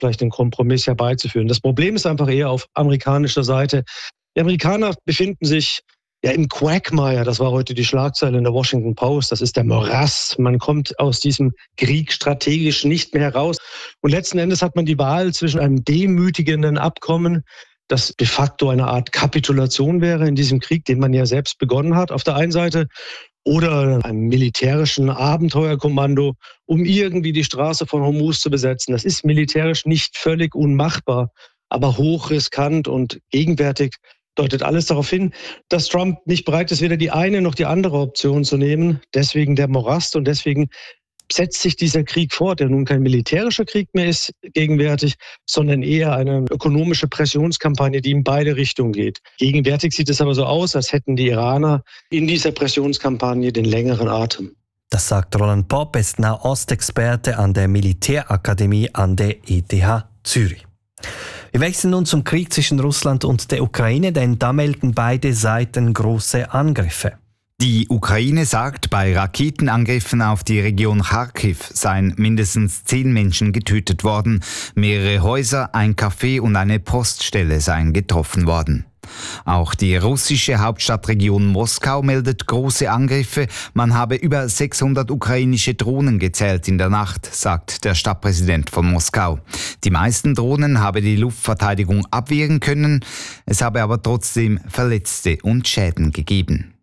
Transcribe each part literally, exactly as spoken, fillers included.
vielleicht einen Kompromiss herbeizuführen. Das Problem ist einfach eher auf amerikanischer Seite. Die Amerikaner befinden sich ja im Quagmire, das war heute die Schlagzeile in der Washington Post, das ist der Morass. Man kommt aus diesem Krieg strategisch nicht mehr heraus. Und letzten Endes hat man die Wahl zwischen einem demütigenden Abkommen, das de facto eine Art Kapitulation wäre in diesem Krieg, den man ja selbst begonnen hat, auf der einen Seite, oder einem militärischen Abenteuerkommando, um irgendwie die Straße von Hormuz zu besetzen. Das ist militärisch nicht völlig unmachbar, aber hochriskant, und gegenwärtig deutet alles darauf hin, dass Trump nicht bereit ist, weder die eine noch die andere Option zu nehmen. Deswegen der Morast, und deswegen setzt sich dieser Krieg fort, der nun kein militärischer Krieg mehr ist gegenwärtig, sondern eher eine ökonomische Pressionskampagne, die in beide Richtungen geht. Gegenwärtig sieht es aber so aus, als hätten die Iraner in dieser Pressionskampagne den längeren Atem. Das sagt Roland Popp, ist Nahostexperte an der Militärakademie an der E T H Zürich. Wir wechseln nun zum Krieg zwischen Russland und der Ukraine, denn da melden beide Seiten große Angriffe. Die Ukraine sagt, bei Raketenangriffen auf die Region Charkiw seien mindestens zehn Menschen getötet worden. Mehrere Häuser, ein Café und eine Poststelle seien getroffen worden. Auch die russische Hauptstadtregion Moskau meldet große Angriffe. Man habe über sechshundert ukrainische Drohnen gezählt in der Nacht, sagt der Stadtpräsident von Moskau. Die meisten Drohnen habe die Luftverteidigung abwehren können. Es habe aber trotzdem Verletzte und Schäden gegeben.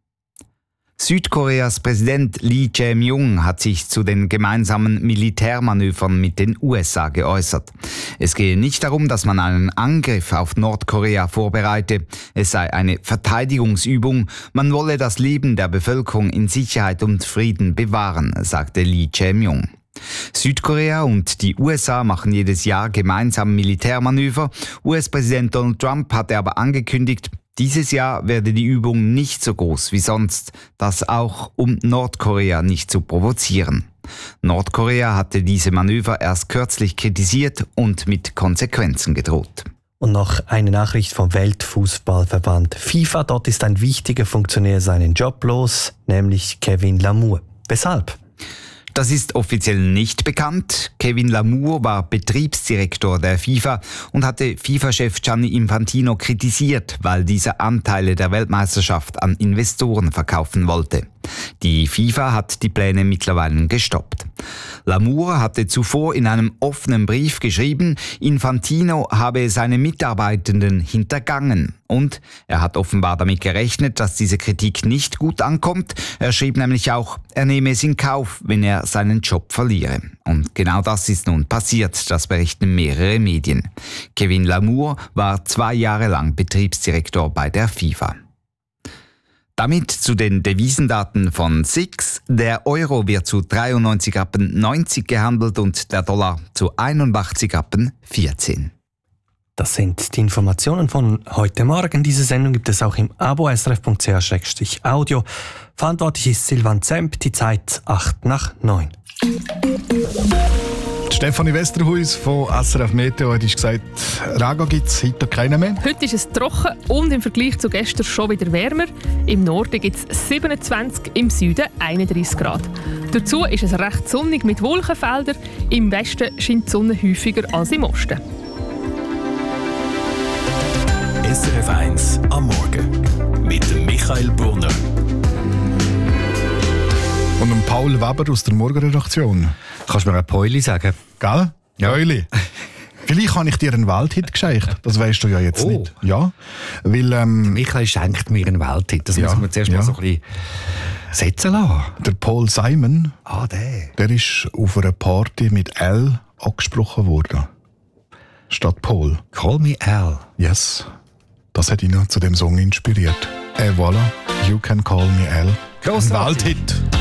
Südkoreas Präsident Lee Jae-myung hat sich zu den gemeinsamen Militärmanövern mit den U S A geäußert. Es gehe nicht darum, dass man einen Angriff auf Nordkorea vorbereite. Es sei eine Verteidigungsübung. Man wolle das Leben der Bevölkerung in Sicherheit und Frieden bewahren, sagte Lee Jae-myung. Südkorea und die U S A machen jedes Jahr gemeinsam Militärmanöver. U S-Präsident Donald Trump hatte aber angekündigt, dieses Jahr werde die Übung nicht so groß wie sonst, das auch um Nordkorea nicht zu provozieren. Nordkorea hatte diese Manöver erst kürzlich kritisiert und mit Konsequenzen gedroht. Und noch eine Nachricht vom Weltfußballverband FIFA. Dort ist ein wichtiger Funktionär seinen Job los, nämlich Kevin Lamour. Weshalb? Das ist offiziell nicht bekannt. Kevin Lamour war Betriebsdirektor der FIFA und hatte FIFA-Chef Gianni Infantino kritisiert, weil dieser Anteile der Weltmeisterschaft an Investoren verkaufen wollte. Die FIFA hat die Pläne mittlerweile gestoppt. Lamour hatte zuvor in einem offenen Brief geschrieben, Infantino habe seine Mitarbeitenden hintergangen. Und er hat offenbar damit gerechnet, dass diese Kritik nicht gut ankommt. Er schrieb nämlich auch, er nehme es in Kauf, wenn er seinen Job verliere. Und genau das ist nun passiert, das berichten mehrere Medien. Kevin Lamour war zwei Jahre lang Betriebsdirektor bei der FIFA. Damit zu den Devisendaten von S I X. Der Euro wird zu dreiundneunzig Rappen neunzig gehandelt und der Dollar zu einundachtzig Rappen vierzehn. Das sind die Informationen von heute Morgen. Diese Sendung gibt es auch im Abo S R F Punkt C H Schrägstrich Audio. Verantwortlich ist Silvan Zemp, die Zeit acht nach neun. Stefanie Westerhuis von S R F Meteo hat gesagt, Regen gibt es heute keinen mehr. Heute ist es trocken und im Vergleich zu gestern schon wieder wärmer. Im Norden gibt es siebenundzwanzig, im Süden einunddreißig Grad. Dazu ist es recht sonnig mit Wolkenfeldern. Im Westen scheint die Sonne häufiger als im Osten. S R F eins am Morgen mit dem Michael Brunner. Und dem Paul Weber aus der Morgenredaktion. Kannst du mir ein Päuli sagen? Gell? Ja. Päuli. Vielleicht habe ich dir einen Welthit geschenkt. Das weißt du ja jetzt oh. nicht. Ja, weil, ähm, Michael schenkt mir einen Welthit. Das ja, muss man zuerst ja. mal so ein bisschen setzen lassen. Der Paul Simon, ah, der. der ist auf einer Party mit L angesprochen worden. Statt Paul. Call me Al. Yes. Das hat ihn zu dem Song inspiriert. Et voilà, you can call me Al. Grossartig. Ein Welthit.